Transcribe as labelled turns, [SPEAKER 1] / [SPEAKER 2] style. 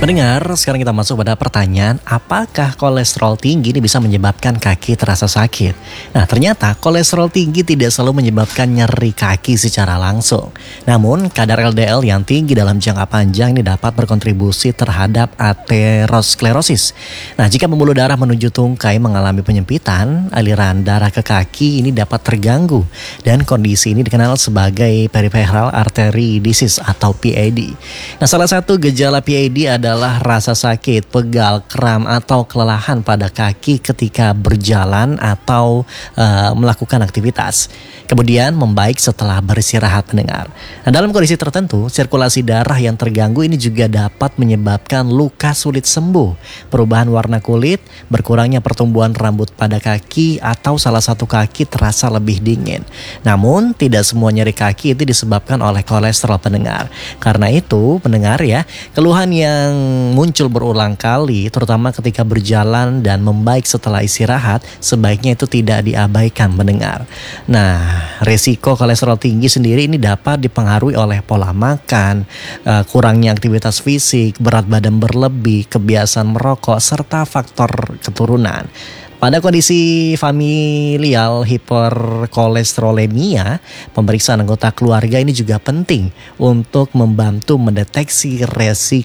[SPEAKER 1] Pendengar, sekarang kita masuk pada pertanyaan, apakah kolesterol tinggi ini bisa menyebabkan kaki terasa sakit? Nah, ternyata kolesterol tinggi tidak selalu menyebabkan nyeri kaki secara langsung. Namun, kadar LDL yang tinggi dalam jangka panjang ini dapat berkontribusi terhadap aterosklerosis. Nah, jika pembuluh darah menuju tungkai mengalami penyempitan, aliran darah ke kaki ini dapat terganggu. Dan kondisi ini dikenal sebagai peripheral artery disease atau PAD. Nah, salah satu gejala PAD adalah rasa sakit, pegal, kram, atau kelelahan pada kaki ketika berjalan atau melakukan aktivitas. Kemudian membaik setelah beristirahat, pendengar. Nah, dalam kondisi tertentu, sirkulasi darah yang terganggu ini juga dapat menyebabkan luka sulit sembuh, perubahan warna kulit, berkurangnya pertumbuhan rambut pada kaki, atau salah satu kaki terasa lebih dingin. Namun, tidak semua nyeri kaki itu disebabkan oleh kolesterol, pendengar. Karena itu, pendengar ya, keluhan yang muncul berulang kali, terutama ketika berjalan dan membaik setelah istirahat, sebaiknya itu tidak diabaikan, pendengar. Nah, resiko kolesterol tinggi sendiri ini dapat dipengaruhi oleh pola makan, kurangnya aktivitas fisik, berat badan berlebih, kebiasaan merokok, serta faktor keturunan. Pada kondisi familial hiperkolesterolemia, pemeriksaan anggota keluarga ini juga penting untuk membantu mendeteksi resiko